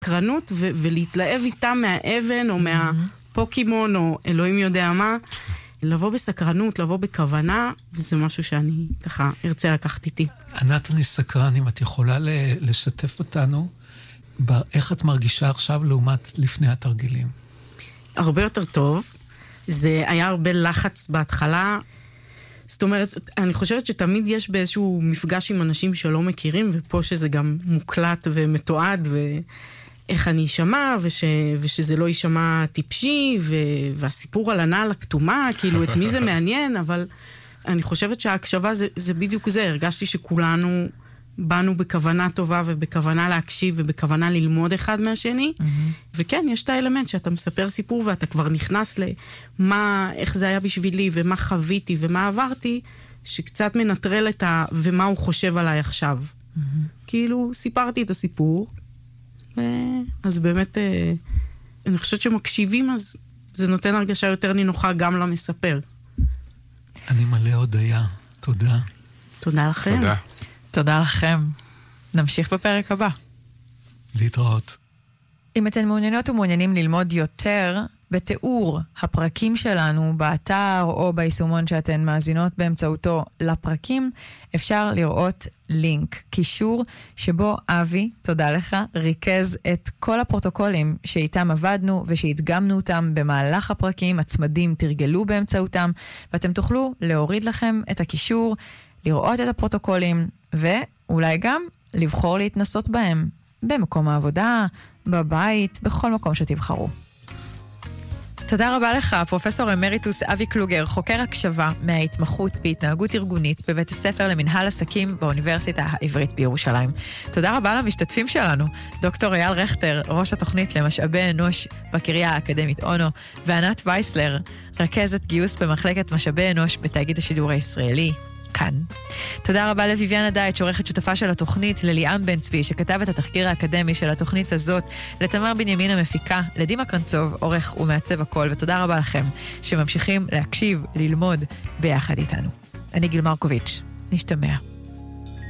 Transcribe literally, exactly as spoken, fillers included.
קרנות ו- ולהתלהב איתם מהאבן או מהפוקימון או אלוהים יודע מה. לבוא בסקרנות, לבוא בכוונה, וזה משהו שאני ככה ארצה לקחת איתי. ענת, אני סקרן, אם את יכולה לשתף אותנו, איך את מרגישה עכשיו לעומת לפני התרגילים? הרבה יותר טוב. זה היה הרבה לחץ בהתחלה. זאת אומרת, אני חושבת שתמיד יש באיזשהו מפגש עם אנשים שלא מכירים, ופה שזה גם מוקלט ומתועד, ואיך אני אשמע, וש, ושזה לא יישמע טיפשי, ו, והסיפור על הנעל הכתומה, כאילו את מי זה מעניין, אבל אני חושבת שההקשבה זה, זה בדיוק זה. הרגשתי שכולנו באנו בכוונה טובה, ובכוונה להקשיב, ובכוונה ללמוד אחד מהשני. Mm-hmm. וכן, יש את האלמנט שאתה מספר סיפור, ואתה כבר נכנס למה, איך זה היה בשבילי, ומה חוויתי, ומה עברתי, שקצת מנטרל את ה... ומה הוא חושב עליי עכשיו. Mm-hmm. כאילו, סיפרתי את הסיפור, ו... אז באמת, אני חושבת שמקשיבים, אז זה נותן הרגשה יותר נינוחה גם למספר. אני מלא הודיה. תודה. תודה לכם. תודה. תודה לכם. נמשיך בפרק הבא. להתראות. אם אתן מעוניינות ומעוניינים ללמוד יותר בתיאור הפרקים שלנו באתר או ביישומון שאתן מאזינות באמצעותו לפרקים, אפשר לראות לינק, קישור שבו אבי, תודה לך, ריכז את כל הפרוטוקולים שאיתם עבדנו ושהדגמנו אותם במהלך הפרקים, הצמדים תרגלו באמצעותם, ואתם תוכלו להוריד לכם את הקישור, לראות את הפרוטוקולים, ואולי גם לבחור להתנסות בהם, במקום העבודה, בבית, בכל מקום שתבחרו. תודה רבה לך, פרופסור אמריטוס אבי קלוגר, חוקר הקשבה מההתמחות בהתנהגות ארגונית בבית הספר למנהל עסקים באוניברסיטה העברית בירושלים. תודה רבה למשתתפים שלנו, דוקטור אייל רכטר, ראש התוכנית למשאבי אנוש בקריה האקדמית אונו, וענת וייסלר, רכזת גיוס במחלקת משאבי אנוש בתאגיד השידור הישראלי. כאן. תודה רבה לויביאן הדייט, עורכת שותפה של התוכנית, לליאם בן צבי, שכתב את התחקיר האקדמי של התוכנית הזאת, לתמר בנימין המפיקה, לדימה קרנצוב, עורך ומעצב הכל, ותודה רבה לכם שממשיכים להקשיב, ללמוד ביחד איתנו. אני גיל מרקוביץ', נשתמע.